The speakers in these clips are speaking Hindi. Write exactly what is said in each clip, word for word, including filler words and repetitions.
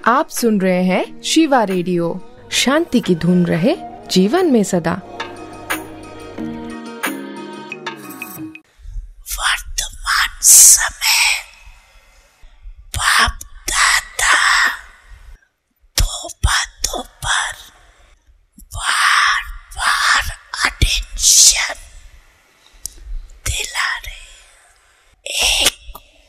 आप सुन रहे हैं शिवा रेडियो। शांति की धुन रहे जीवन में सदा। वर्तमान समय बाप दादा दो बातों पर बार बार अटेंशन दिला रहे। एक,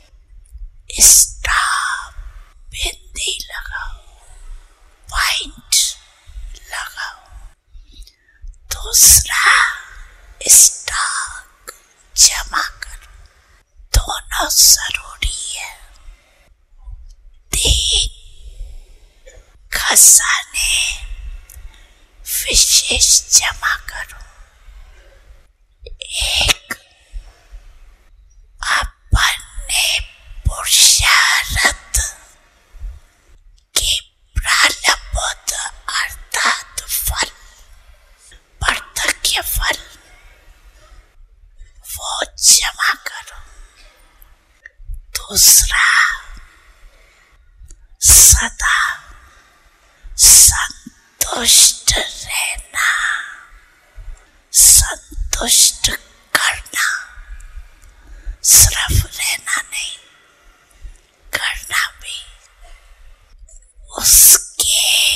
स्टॉप, बिंदी लगाओ, पॉइंट लगाओ। दूसरा, स्टॉक जमा करो, दोनों जरूरी है। तीन, खजाने विशेष जमा करो। एक, अपने पुरुषार्थ के प्रारब्ध अर्थात फल, प्रत्यक्ष फल, वो जमा करो। दूसरा, सदा संतुष्ट रहना, संतुष्ट करना, सिर्फ रहना नहीं, करना भी। उसके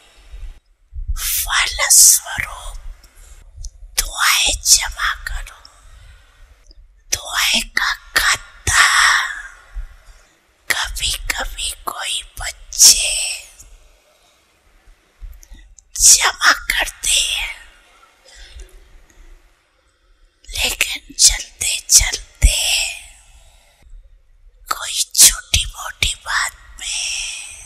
फलस्वरूप दुआएं जमा करो। दुआएं का खाता कभी कभी कोई बच्चे जमा करते हैं, लेकिन चलते चलते कोई छोटी मोटी बात में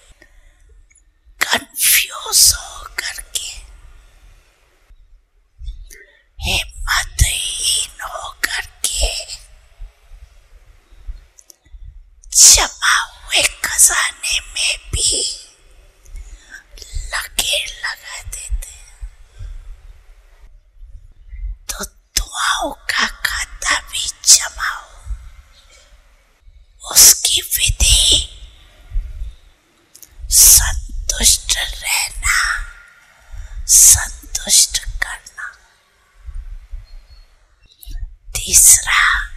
कंफ्यूज हो करके, हिम्मतहीन हो करके जमा हुए खजाने में भी लकीर लगा देते। तो दुआओं का खाता भी जमाओ। उसकी विधि संतुष्ट रहना, संतुष्ट करना। तीसरा,